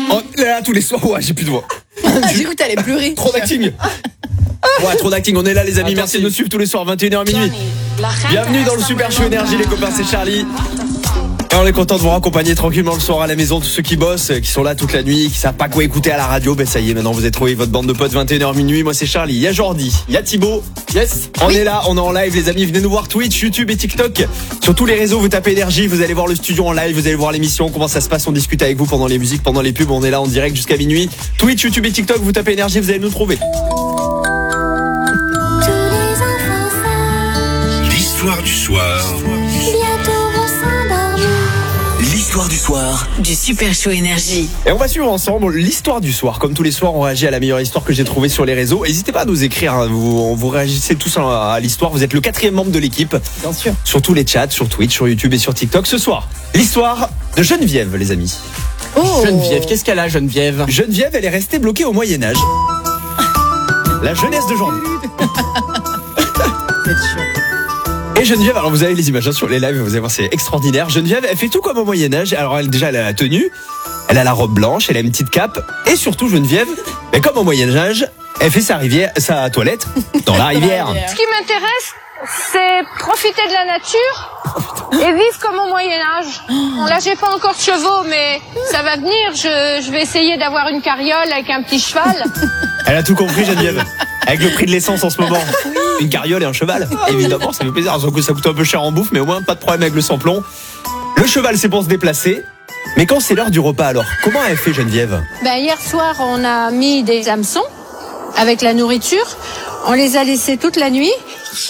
Là, tous les soirs, ouais, j'ai plus de voix. J'ai cru que t'allais pleurer. Trop d'acting. Ouais, trop d'acting. On est là, les amis. Merci de nous suivre tous les soirs, 21h minuit. Bienvenue dans le Super Show Énergie, les copains, c'est Charlie. Et on est content de vous raccompagner tranquillement le soir à la maison. Tous ceux qui bossent, qui sont là toute la nuit, qui savent pas quoi écouter à la radio, ben ça y est, maintenant vous avez trouvé votre bande de potes, 21h minuit. Moi c'est Charlie, il y a Jordi, il y a Thibaut. Yes, on est là, on est en live les amis. Venez nous voir Twitch, YouTube et TikTok. Sur tous les réseaux, vous tapez Énergie, vous allez voir le studio en live, vous allez voir l'émission, comment ça se passe. On discute avec vous pendant les musiques, pendant les pubs. On est là en direct jusqu'à minuit. Twitch, YouTube et TikTok, vous tapez Énergie, vous allez nous trouver. L'histoire du soir. L'histoire du soir du Super Show Énergie. Et on va suivre ensemble l'histoire du soir. Comme tous les soirs, on réagit à la meilleure histoire que j'ai trouvée sur les réseaux. N'hésitez pas à nous écrire, hein. Vous réagissez tous à l'histoire. Vous êtes le 4e membre de l'équipe. Bien sûr. Sur tous les chats, sur Twitch, sur YouTube et sur TikTok. Ce soir, l'histoire de Geneviève, les amis. Oh. Geneviève, qu'est-ce qu'elle a, Geneviève? Geneviève, elle est restée bloquée au Moyen-Âge. La jeunesse d'aujourd'hui. C'est sûr. Et Geneviève, alors vous avez les images sur les lives, vous allez voir, c'est extraordinaire. Geneviève, elle fait tout comme au Moyen-Âge. Alors elle a la tenue, elle a la robe blanche, elle a une petite cape. Et surtout Geneviève, mais comme au Moyen-Âge, elle fait sa toilette dans la rivière. Ce qui m'intéresse, c'est profiter de la nature et vivre comme au Moyen-Âge. Bon, là, j'ai pas encore de chevaux, mais ça va venir. Je vais essayer d'avoir une carriole avec un petit cheval. Elle a tout compris, Geneviève. Avec le prix de l'essence en ce moment. Une carriole et un cheval. Évidemment, ça fait plaisir. Ça coûte un peu cher en bouffe, mais au moins, pas de problème avec le samplon. Le cheval, c'est pour se déplacer. Mais quand c'est l'heure du repas, alors, comment elle fait, Geneviève? Hier soir, on a mis des hameçons avec la nourriture. On les a laissés toute la nuit.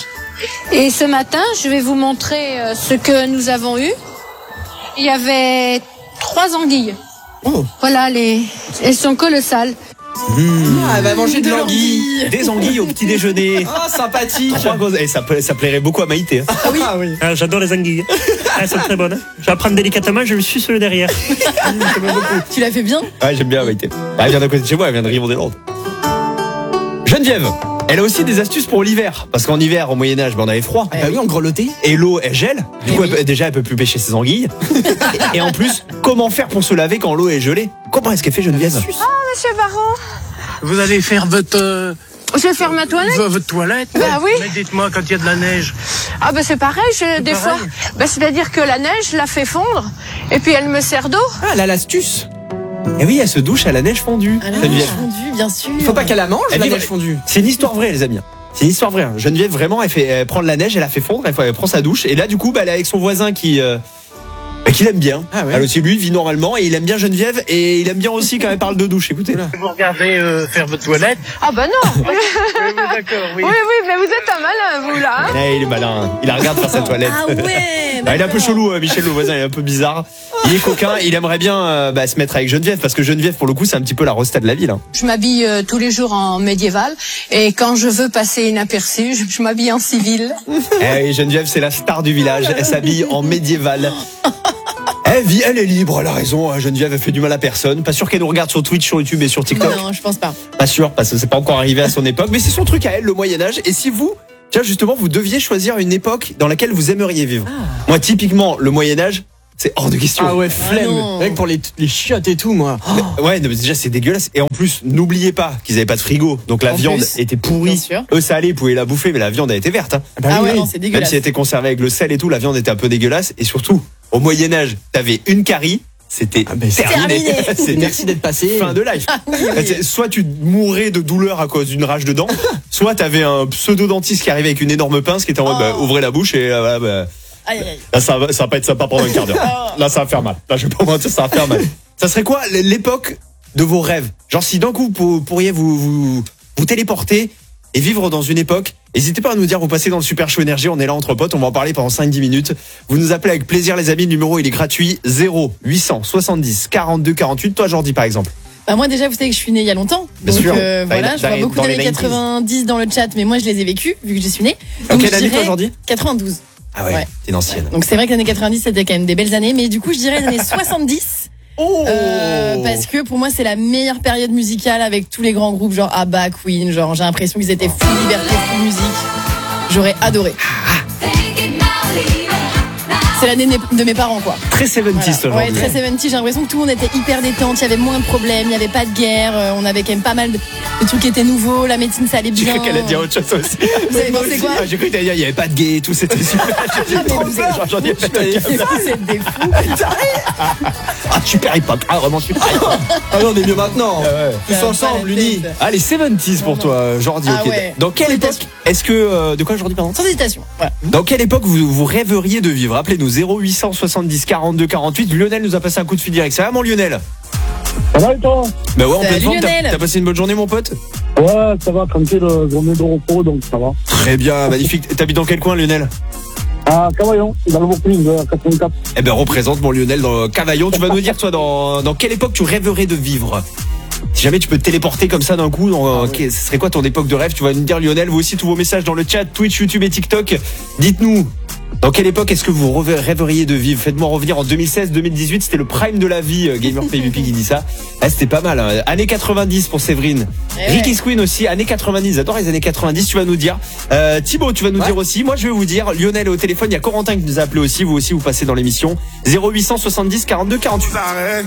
Et ce matin, je vais vous montrer ce que nous avons eu. Il y avait 3 anguilles. Oh. Voilà, elles sont colossales. Elle va manger de l'anguille. Des anguilles au petit déjeuner. Oh, sympathique. Et ça plairait beaucoup à Maïté. Hein. Ah oui. J'adore les anguilles. Elles sont très bonnes. Je vais apprendre délicatement, je me suis sur le derrière. J'aime beaucoup. Tu l'as fait bien? Ouais, j'aime bien Maïté. Elle vient d'à côté de chez moi, elle vient de Rivon-des-Landes. Geneviève, elle a aussi des astuces pour l'hiver. Parce qu'en hiver, au Moyen-Âge, on avait froid. Bah oui, on grelottait. Et l'eau, elle gèle. Du coup, elle peut plus pêcher ses anguilles. Et en plus, comment faire pour se laver quand l'eau est gelée? Comment est-ce qu'elle fait, Geneviève? Monsieur Baron, Vous allez faire votre je vais faire ma toilette. votre toilette. Bah oui. Mais dites-moi quand il y a de la neige. C'est pareil, des fois. C'est-à-dire que la neige, je la fais fondre, et puis elle me sert d'eau. Ah, elle a l'astuce. Et oui, elle se douche à la neige fondue. Ah, la Geneviève. neige fondue, bien sûr. Il faut pas qu'elle la mange, Elle la dit- neige fondue. C'est une histoire vraie, les amis. C'est une histoire vraie. Hein. Geneviève, vraiment, elle prend de la neige, elle la fait fondre, elle prend sa douche. Et là, du coup, elle est avec son voisin qui l'aime bien. Ah ouais. Alors aussi, lui, vit normalement et il aime bien Geneviève et il aime bien aussi quand elle parle de douche. Écoutez là. Vous regardez faire votre toilette. Ah bah non. Oui, d'accord, oui. Oui, mais vous êtes un malin, vous, là. Hein. Il est malin. Il la regarde faire sa toilette. Ah ouais. Il est un peu chelou, Michel, le voisin, il est un peu bizarre. Il est coquin, il aimerait bien se mettre avec Geneviève parce que Geneviève, pour le coup, c'est un petit peu la resta de la ville. Hein. Je m'habille tous les jours en médiéval, et quand je veux passer inaperçu, je m'habille en civil. Et Geneviève, c'est la star du village. Elle s'habille en médiéval. Elle est libre, elle a raison. Geneviève, elle fait du mal à personne. Pas sûr qu'elle nous regarde sur Twitch, sur YouTube et sur TikTok. Non, je pense pas. Pas sûr, parce que c'est pas encore arrivé à son époque. Mais c'est son truc à elle, le Moyen-Âge. Et si vous, tiens, justement, vous deviez choisir une époque dans laquelle vous aimeriez vivre. Moi, typiquement, le Moyen-Âge, c'est hors de question. Ah ouais, flemme. non. Rien que pour les chiottes et tout, moi. Ouais, mais déjà, c'est dégueulasse. Et en plus, n'oubliez pas qu'ils avaient pas de frigo. Donc la En viande plus, était bien pourrie. sûr. Eux, ça allait, ils pouvaient la bouffer, mais la viande a été verte. Hein. Ah ouais, non, c'est Même dégueulasse. si elle était conservée avec le sel et tout, la viande était un peu dégueulasse. Et surtout, au Moyen-Âge, t'avais une carie. C'était terminé. C'était Merci d'être passé. fin de life. Soit tu mourais de douleur à cause d'une rage de dents, soit t'avais un pseudo-dentiste qui arrivait avec une énorme pince qui était en mode ouvrez la bouche et voilà, Aïe, aïe. là ça va pas être sympa pendant un quart d'heure. Là ça va faire mal. Là je vais pas mentir, ça va faire mal. Ça serait quoi l'époque de vos rêves? Genre si d'un coup vous pourriez vous téléporter et vivre dans une époque. N'hésitez pas à nous dire, vous passez dans le Super Show Énergie, on est là entre potes, on va en parler pendant 5-10 minutes. Vous nous appelez avec plaisir les amis, le numéro il est gratuit, 0870 42 48. Toi Jordi par exemple. Bah moi déjà vous savez que je suis née il y a longtemps. Bien Donc sûr. voilà, je vois beaucoup dans les d'années 90s. 90 dans le chat, mais moi je les ai vécues vu que je suis née. En Donc, quelle je année toi dirais Jordi? 92. Ah ouais, t'es une ancienne. Donc c'est vrai que les années 90 c'était quand même des belles années, mais du coup je dirais les années 70. Parce que pour moi c'est la meilleure période musicale avec tous les grands groupes genre ABBA, Queen, genre j'ai l'impression qu'ils étaient full liberté, full musique. J'aurais adoré. C'est l'année de mes parents, quoi. Très 70 Voilà. Ouais, aujourd'hui. très 70. J'ai l'impression que tout le monde était hyper détente. Il y avait moins de problèmes. Il n'y avait pas de guerre. On avait quand même pas mal de trucs qui étaient nouveaux. La médecine, ça allait J'ai bien. cru qu'elle allait dire autre chose aussi. Vous avez Moi pensé aussi. quoi? J'ai cru qu'elle allait dire il n'y avait pas de gay et tout, c'était super. J'ai mais trop vous peur. êtes- J'en ai fait un câble. Vous êtes des fous. Ah, super hip-hop. Ah, vraiment super hip-hop. Ah non, on est mieux maintenant. Tous Ça va ensemble, pas la unis. tête. Allez, 70 pour toi, Jordi. Ah Ok. ouais. Dans quelle Sans époque hésitation. est-ce que. De quoi, Jordi, pardon? Sans hésitation. Voilà. Dans quelle époque vous rêveriez de vivre? Appelez-nous 0870 42 48. Lionel nous a passé un coup de fil direct. Ça va, mon Lionel? Ça va et toi? Bah ouais, en Salut, pleine forme. Lionel. T'as passé une bonne journée, mon pote? Ouais, ça va, tranquille, journée de repos, donc ça va. Très bien, magnifique. T'habites dans quel coin, Lionel? À Cavaillon, dans le Vaucluse, à 84. Eh ben, représente mon Lionel dans Cavaillon. Tu vas nous dire, toi, dans quelle époque tu rêverais de vivre? Si jamais tu peux te téléporter comme ça d'un coup, ce serait quoi ton époque de rêve? Tu vas nous dire, Lionel. Vous aussi, tous vos messages dans le chat, Twitch, YouTube et TikTok. Dites-nous, dans quelle époque est-ce que vous rêveriez de vivre? Faites-moi revenir en 2016-2018, c'était le prime de la vie. Gamer PvP qui dit ça. Ah, c'était pas mal. Hein. Années 90 pour Séverine. Eh Ricky Squeen aussi, années 90. J'adore les années 90. Tu vas nous dire. Thibaut, tu vas nous dire aussi. Moi, je vais vous dire. Lionel est au téléphone. Il y a Corentin qui nous a appelé aussi. Vous aussi, vous passez dans l'émission. 0870 42 48.